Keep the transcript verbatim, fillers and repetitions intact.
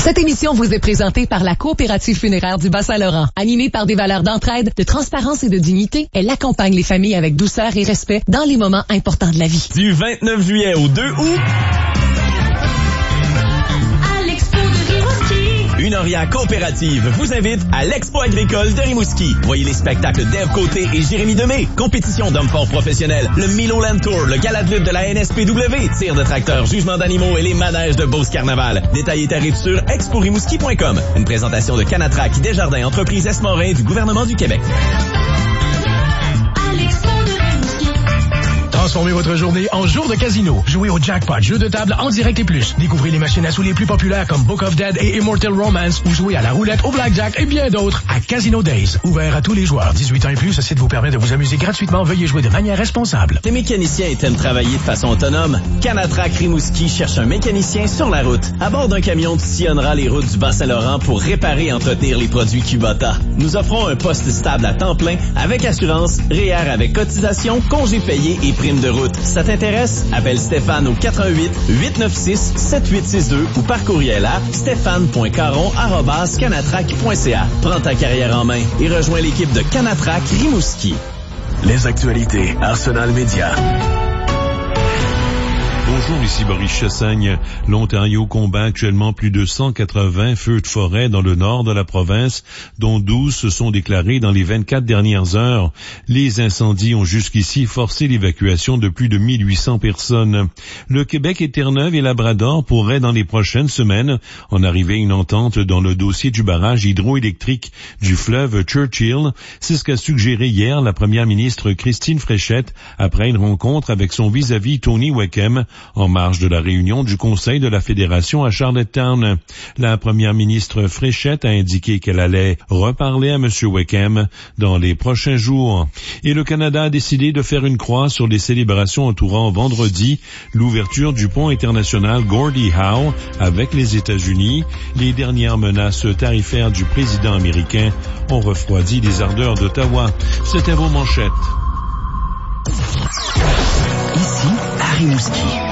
Cette émission vous est présentée par la Coopérative funéraire du Bas-Saint-Laurent. Animée par des valeurs d'entraide, de transparence et de dignité, elle accompagne les familles avec douceur et respect dans les moments importants de la vie. Du vingt-neuf juillet au deux août, à l'Expo de Rimouski, Une Orient Coopérative vous invite à l'Expo agricole de Rimouski. Voyez les spectacles d'Ève Côté et Jérémy Demé, compétition d'hommes forts professionnels, le Milo Land Tour, le gala de lutte de la N S P W, tir de tracteurs, jugement d'animaux et les manèges de Beauce Carnaval. Détails et tarifs sur expo rimouski point com. Une présentation de Canatrac, Desjardins, entreprise Esmorin du gouvernement du Québec. à l'Expo de Rimouski. Transformez votre journée en jour de casino. Jouez au jackpot, jeux de table en direct et plus. Découvrez les machines à sous les plus populaires comme Book of Dead et Immortal Romance ou jouez à la roulette, au blackjack et bien d'autres à Casino Days. Ouvert à tous les joueurs. dix-huit ans et plus, ce site vous permet de vous amuser gratuitement. Veuillez jouer de manière responsable. Les mécaniciens aiment travailler de façon autonome. Canatrac Rimouski cherche un mécanicien sur la route. À bord d'un camion, tu sillonneras les routes du Bas-Saint-Laurent pour réparer et entretenir les produits Kubota. Nous offrons un poste stable à temps plein avec assurance, R E E R avec cotisation, congés payés et primes de route. Ça t'intéresse? Appelle Stéphane au quatre un huit, huit neuf six, sept huit six deux ou par courriel à stéphane point caron arobase canatrac point c a. Prends ta carrière en main et rejoins l'équipe de Canatrac Rimouski. Les actualités Arsenal Média. Bonjour, ici Boris Chassagne. L'Ontario combat actuellement plus de cent quatre-vingts feux de forêt dans le nord de la province, dont douze se sont déclarés dans les vingt-quatre dernières heures. Les incendies ont jusqu'ici forcé l'évacuation de plus de mille huit cents personnes. Le Québec et Terre-Neuve et Labrador pourraient dans les prochaines semaines en arriver à une entente dans le dossier du barrage hydroélectrique du fleuve Churchill. C'est ce qu'a suggéré hier la première ministre Christine Fréchette après une rencontre avec son vis-à-vis Tony Wickham en marge de la réunion du Conseil de la Fédération à Charlottetown. La première ministre Fréchette a indiqué qu'elle allait reparler à M. Wickham dans les prochains jours. Et le Canada a décidé de faire une croix sur les célébrations entourant vendredi l'ouverture du pont international Gordie Howe avec les États-Unis. Les dernières menaces tarifaires du président américain ont refroidi les ardeurs d'Ottawa. C'était vos manchettes. Ici, à Rimouski.